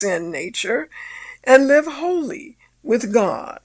sin nature and live holy with God.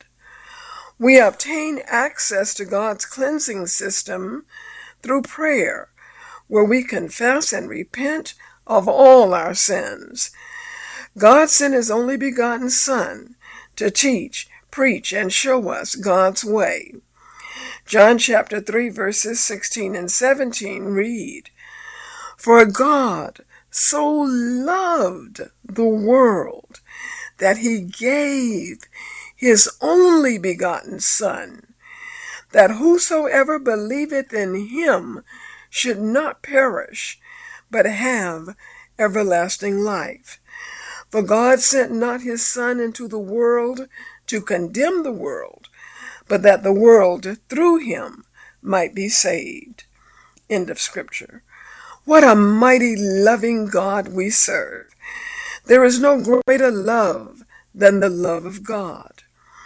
We obtain access to God's cleansing system through prayer, where we confess and repent of all our sins. God sent his only begotten Son to teach, preach, and show us God's way. John chapter 3 verses 16 and 17 read, "For God so loved the world that he gave his only begotten Son, that whosoever believeth in him should not perish, but have everlasting life. For God sent not his Son into the world to condemn the world, but that the world through him might be saved." End of scripture. What a mighty loving God we serve. There is no greater love than the love of God.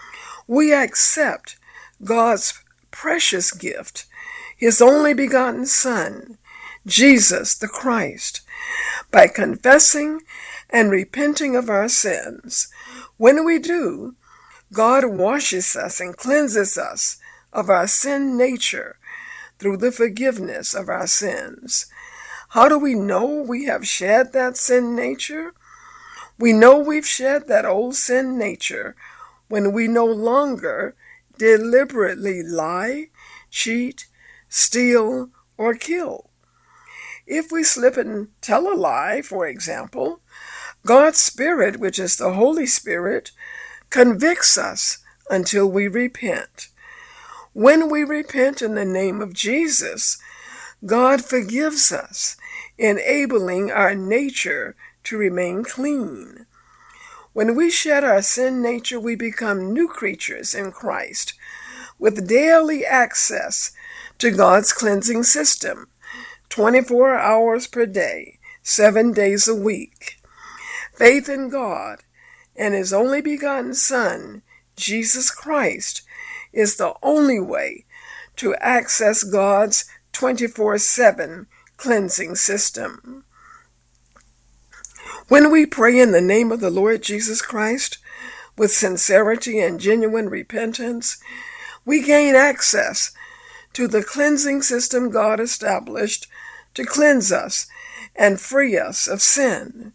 We accept God's precious gift, his only begotten Son, Jesus the Christ, by confessing and repenting of our sins. When we do, God washes us and cleanses us of our sin nature through the forgiveness of our sins. How do we know we have shed that sin nature? We know we've shed that old sin nature when we no longer deliberately lie, cheat, steal, or kill. If we slip and tell a lie, for example, God's Spirit, which is the Holy Spirit, convicts us until we repent. When we repent in the name of Jesus, God forgives us, enabling our nature to remain clean. When we shed our sin nature, we become new creatures in Christ, with daily access to God's cleansing system, 24 hours per day, 7 days a week. Faith in God and his only begotten Son, Jesus Christ, is the only way to access God's 24/7 cleansing system. When we pray in the name of the Lord Jesus Christ with sincerity and genuine repentance, we gain access to the cleansing system God established to cleanse us and free us of sin.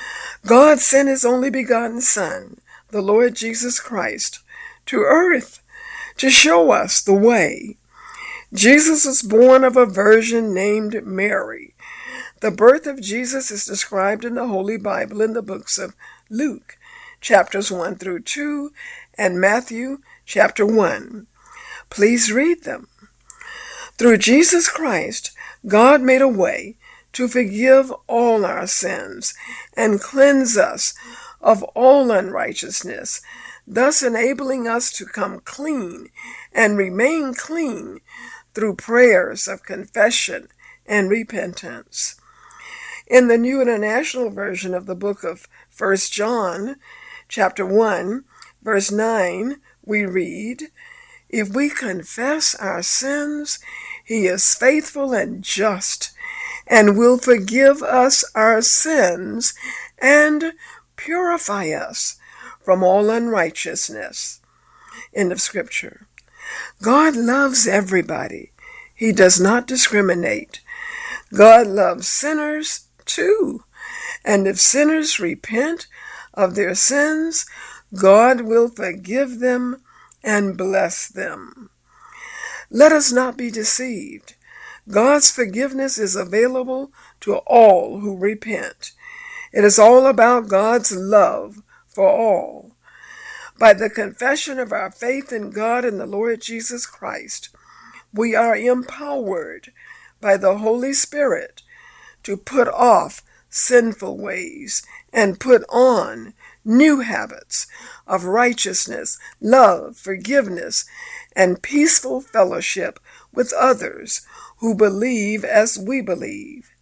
God sent his only begotten Son, the Lord Jesus Christ, to earth to show us the way. Jesus was born of a virgin named Mary. The birth of Jesus is described in the Holy Bible in the books of Luke, chapters 1 through 2, and Matthew, chapter 1. Please read them. Through Jesus Christ, God made a way to forgive all our sins and cleanse us of all unrighteousness, thus enabling us to come clean and remain clean through prayers of confession and repentance. In the New International Version of the book of 1 John, chapter 1, verse 9, we read, "If we confess our sins, he is faithful and just and will forgive us our sins and purify us from all unrighteousness." End of scripture. God loves everybody. He does not discriminate. God loves sinners too. And if sinners repent of their sins, God will forgive them and bless them. Let us not be deceived. God's forgiveness is available to all who repent. It is all about God's love for all. By the confession of our faith in God and the Lord Jesus Christ, we are empowered by the Holy Spirit to put off sinful ways and put on new habits of righteousness, love, forgiveness, and peaceful fellowship with others who believe as we believe.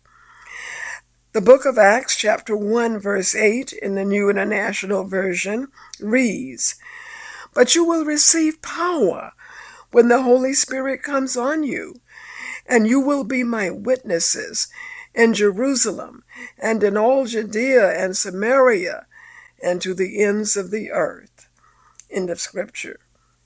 The book of Acts, chapter 1, verse 8 in the New International Version reads, "But you will receive power when the Holy Spirit comes on you, and you will be my witnesses in Jerusalem and in all Judea and Samaria and to the ends of the earth. End of scripture.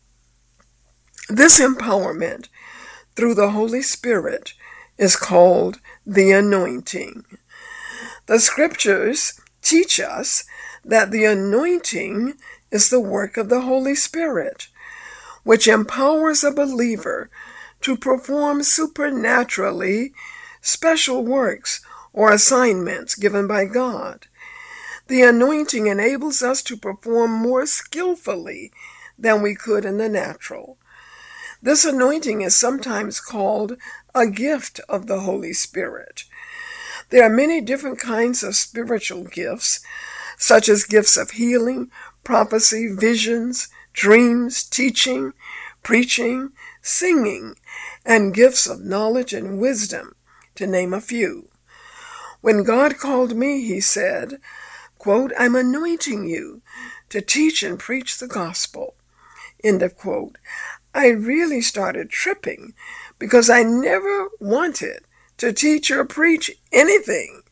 This empowerment through the Holy Spirit is called the anointing. The scriptures teach us that the anointing is the work of the Holy Spirit, which empowers a believer to perform supernaturally special works or assignments given by God. The anointing enables us to perform more skillfully than we could in the natural. This anointing is sometimes called a gift of the Holy Spirit. There are many different kinds of spiritual gifts, such as gifts of healing, prophecy, visions, dreams, teaching, preaching, singing, and gifts of knowledge and wisdom, to name a few. When God called me, he said, quote, "I'm anointing you to teach and preach the gospel." End of quote. I really started tripping because I never wanted to teach or preach anything.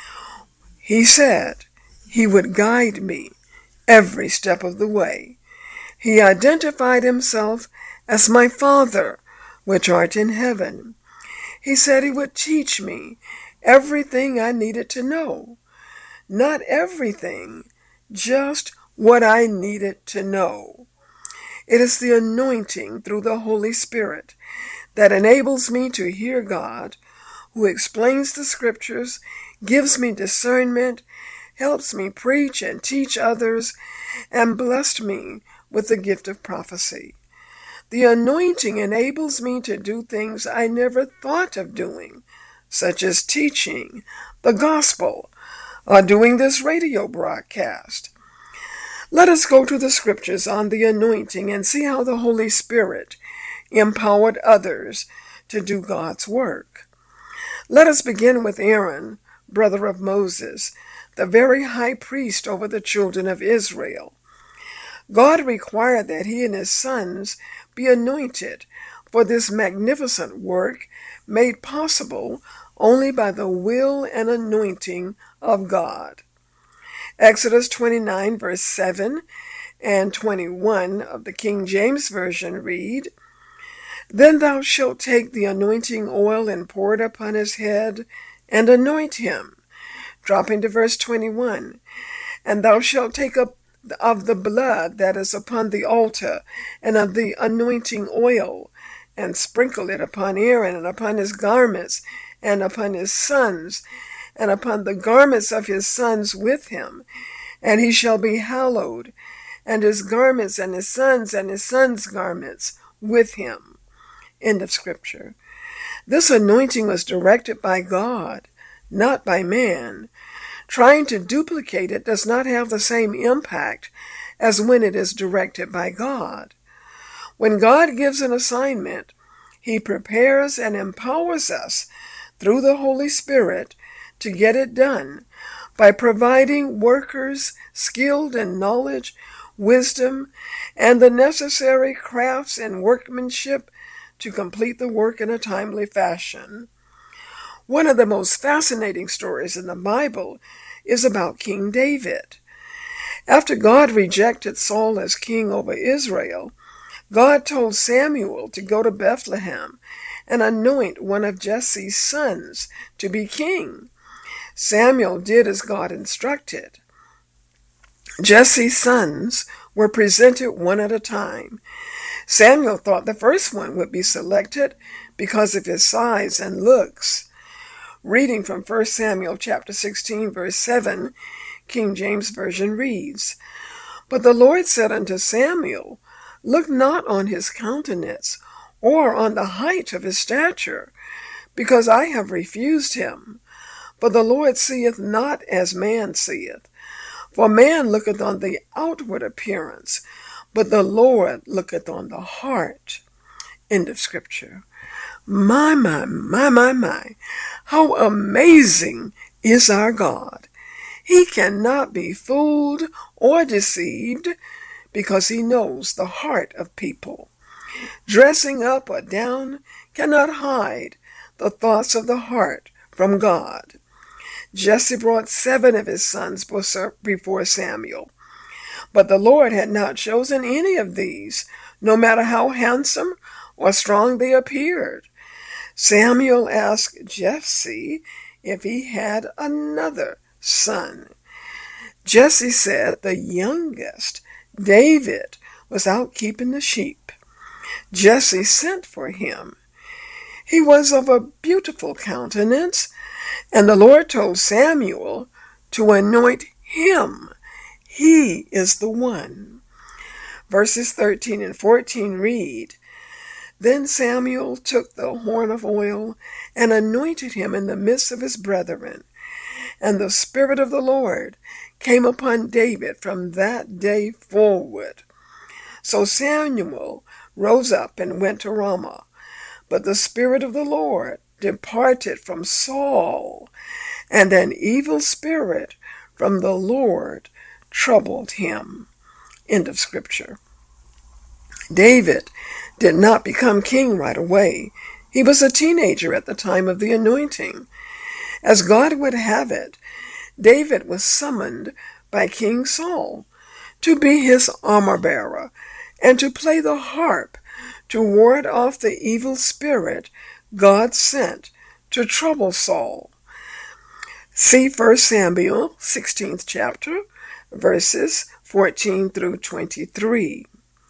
He said he would guide me every step of the way. He identified himself as my Father, which art in heaven. He said he would teach me everything I needed to know. Not everything, just what I needed to know. It is the anointing through the Holy Spirit that enables me to hear God, who explains the scriptures, gives me discernment, helps me preach and teach others, and blessed me with the gift of prophecy. The anointing enables me to do things I never thought of doing, such as teaching the gospel or doing this radio broadcast. Let us go to the scriptures on the anointing and see how the Holy Spirit empowered others to do God's work. Let us begin with Aaron, brother of Moses, the very high priest over the children of Israel. God required that he and his sons be anointed for this magnificent work made possible only by the will and anointing of God. Exodus 29 verse 7 and 21 of the King James Version read, "Then thou shalt take the anointing oil and pour it upon his head and anoint him." Dropping to verse 21, "And thou shalt take up of the blood that is upon the altar and of the anointing oil and sprinkle it upon Aaron and upon his garments and upon his sons and upon the garments of his sons with him, and he shall be hallowed, and his garments and his sons' garments with him." End of scripture. This anointing was directed by God, not by man. Trying to duplicate it does not have the same impact as when it is directed by God. When God gives an assignment, he prepares and empowers us through the Holy Spirit to get it done by providing workers skilled in knowledge, wisdom, and the necessary crafts and workmanship to complete the work in a timely fashion. One of the most fascinating stories in the Bible is about King David. After God rejected Saul as king over Israel, God told Samuel to go to Bethlehem and anoint one of Jesse's sons to be king. Samuel did as God instructed. Jesse's sons were presented one at a time. Samuel thought the first one would be selected because of his size and looks. Reading from 1 Samuel chapter 16, verse 7, King James Version reads, "But the Lord said unto Samuel, Look not on his countenance, or on the height of his stature, because I have refused him. For the Lord seeth not as man seeth. For man looketh on the outward appearance, but the Lord looketh on the heart." End of scripture. My. How amazing is our God. He cannot be fooled or deceived because he knows the heart of people. Dressing up or down cannot hide the thoughts of the heart from God. Jesse brought 7 of his sons before Samuel. But the Lord had not chosen any of these, no matter how handsome or strong they appeared. Samuel asked Jesse if he had another son. Jesse said the youngest, David, was out keeping the sheep. Jesse sent for him. He was of a beautiful countenance, and the Lord told Samuel to anoint him. He is the one. Verses 13 and 14 read, Then Samuel took the horn of oil and anointed him in the midst of his brethren. And the Spirit of the Lord came upon David from that day forward. So Samuel rose up and went to Ramah. But the Spirit of the Lord departed from Saul, and an evil spirit from the Lord troubled him. End of scripture. David did not become king right away. He was a teenager at the time of the anointing. As God would have it, David was summoned by King Saul to be his armor-bearer and to play the harp to ward off the evil spirit God sent to trouble Saul. See 1 Samuel 16th chapter, verses 14 through 23.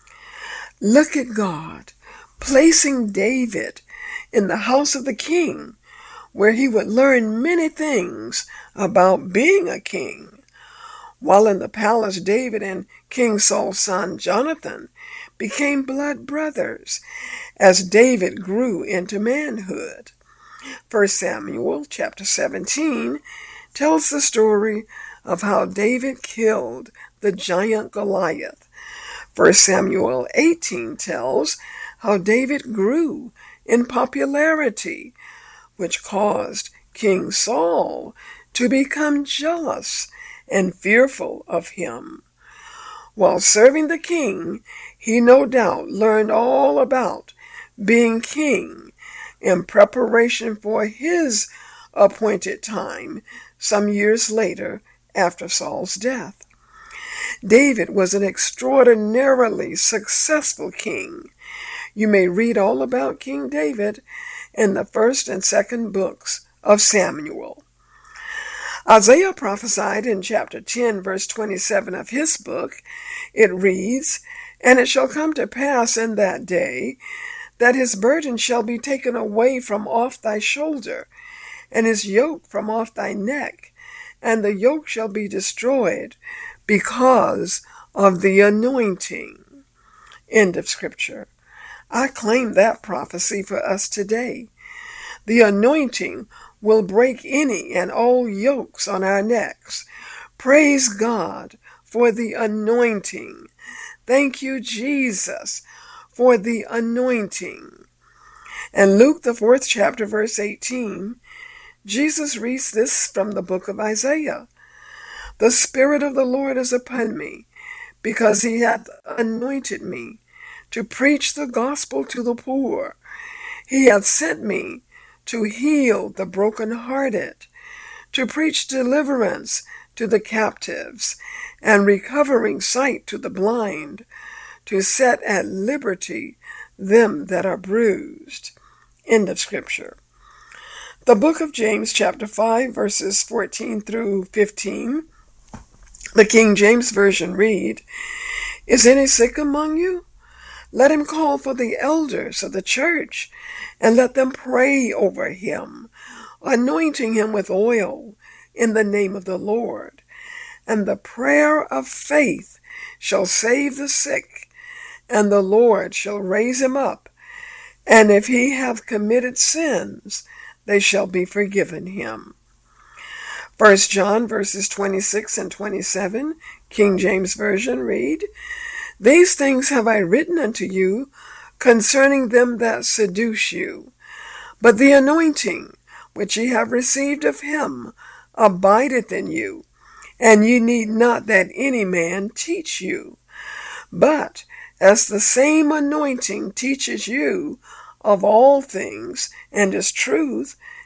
Look at God placing David in the house of the king, where he would learn many things about being a king. While in the palace, David and King Saul's son Jonathan became blood brothers as David grew into manhood. 1 Samuel chapter 17 tells the story of how David killed the giant Goliath. 1 Samuel 18 tells how David grew in popularity, which caused King Saul to become jealous and fearful of him. While serving the king, he no doubt learned all about being king in preparation for his appointed time some years later after Saul's death. David was an extraordinarily successful king. You may read all about King David in the 1st and 2nd books of Samuel. Isaiah prophesied in chapter 10, verse 27 of his book. It reads, And it shall come to pass in that day that his burden shall be taken away from off thy shoulder, and his yoke from off thy neck, and the yoke shall be destroyed because of the anointing. End of scripture. I claim that prophecy for us today. The anointing will break any and all yokes on our necks. Praise God for the anointing. Thank you, Jesus, for the anointing. And Luke, the 4th chapter, verse 18, Jesus reads this from the book of Isaiah. The Spirit of the Lord is upon me, because he hath anointed me to preach the gospel to the poor. He hath sent me to heal the brokenhearted, to preach deliverance to the captives, and recovering sight to the blind, to set at liberty them that are bruised. End of scripture. The book of James, chapter 5, verses 14 through 15, the King James Version read, Is any sick among you? Let him call for the elders of the church, and let them pray over him, anointing him with oil in the name of the Lord. And the prayer of faith shall save the sick, and the Lord shall raise him up. And if he have committed sins, they shall be forgiven him. 1 John verses 26 and 27, King James Version read, These things have I written unto you concerning them that seduce you. But the anointing which ye have received of him abideth in you, and ye need not that any man teach you. But as the same anointing teaches you of all things, and is truth,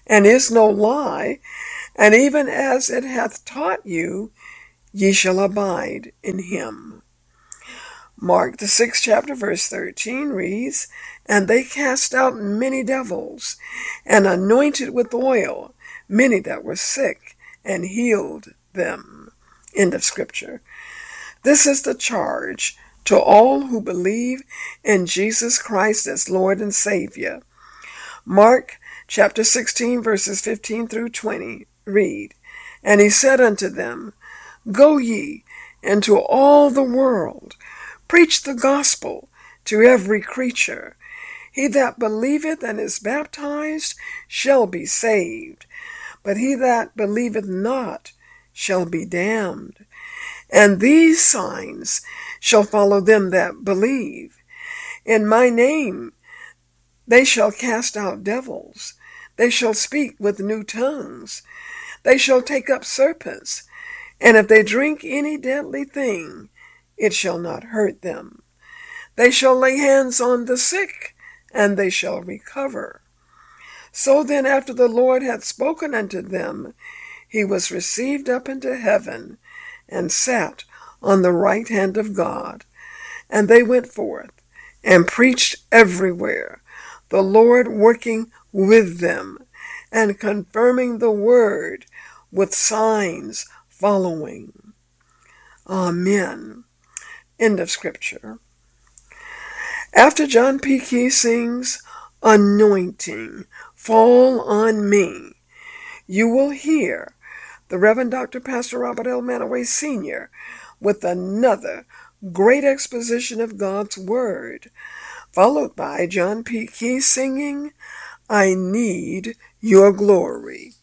and is no lie, and even as it hath taught you, ye shall abide in him. Mark the 6th chapter verse 13 reads, And they cast out many devils, and anointed with oil many that were sick, and healed them. End of scripture. This is the charge to all who believe in Jesus Christ as Lord and Savior. Mark chapter 16 verses 15 through 20 read, And he said unto them, Go ye into all the world, preach the gospel to every creature. He that believeth and is baptized shall be saved, but he that believeth not shall be damned. And these signs shall follow them that believe. In my name they shall cast out devils. They shall speak with new tongues. They shall take up serpents. And if they drink any deadly thing, it shall not hurt them. They shall lay hands on the sick, and they shall recover. So then, after the Lord had spoken unto them, he was received up into heaven, and sat on the right hand of God. And they went forth, and preached everywhere, the Lord working with them, and confirming the word with signs following. Amen. End of scripture. After John P. Kee sings, Anointing, Fall on Me, you will hear the Reverend Dr. Pastor Robert L. Manaway Sr. with another great exposition of God's Word, followed by John P. Kee singing, I Need Your Glory.